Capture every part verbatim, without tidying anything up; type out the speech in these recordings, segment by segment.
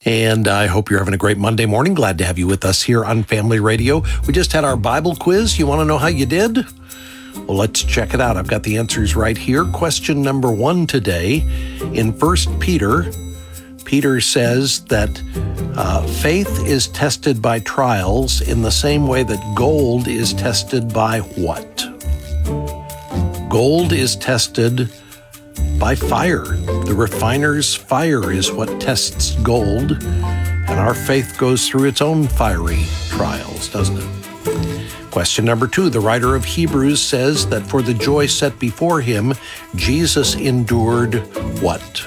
And I hope you're having a great Monday morning. Glad to have you with us here on Family Radio. We just had our Bible quiz. You want to know how you did? Well, let's check it out. I've got the answers right here. Question number one today. In First Peter, Peter says that uh, faith is tested by trials in the same way that gold is tested by what? Gold is tested by fire. The refiner's fire is what tests gold, and our faith goes through its own fiery trials, doesn't it? Question number two, the writer of Hebrews says that for the joy set before him, Jesus endured what?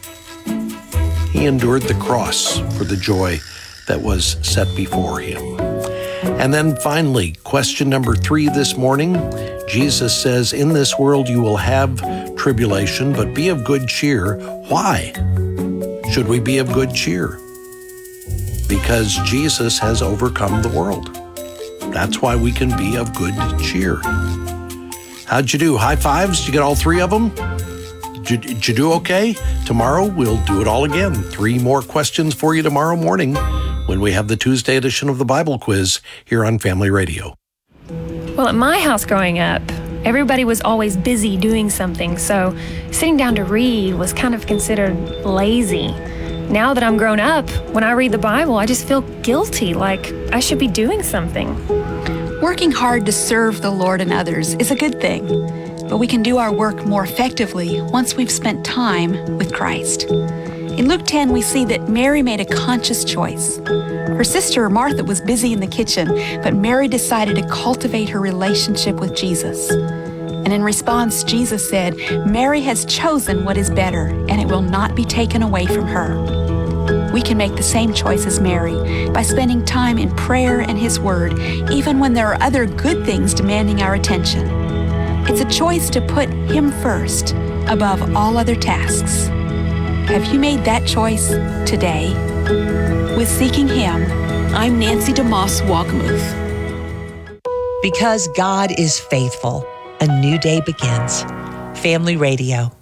He endured the cross for the joy that was set before him. And then finally, question number three this morning, Jesus says, in this world you will have tribulation, but be of good cheer. Why should we be of good cheer? Because Jesus has overcome the world. That's why we can be of good cheer. How'd you do? High fives? Did you get all three of them? Did you, did you do okay? Tomorrow we'll do it all again. Three more questions for you tomorrow morning when we have the Tuesday edition of the Bible quiz here on Family Radio. Well, at my house growing up, everybody was always busy doing something, so sitting down to read was kind of considered lazy. Now that I'm grown up, when I read the Bible, I just feel guilty, like I should be doing something. Working hard to serve the Lord and others is a good thing, but we can do our work more effectively once we've spent time with Christ. In Luke ten, we see that Mary made a conscious choice. Her sister Martha was busy in the kitchen, but Mary decided to cultivate her relationship with Jesus. And in response, Jesus said, "Mary has chosen what is better, and it will not be taken away from her." We can make the same choice as Mary by spending time in prayer and His Word, even when there are other good things demanding our attention. It's a choice to put Him first above all other tasks. Have you made that choice today? With Seeking Him, I'm Nancy DeMoss Walkamuth. Because God is faithful, a new day begins. Family Radio.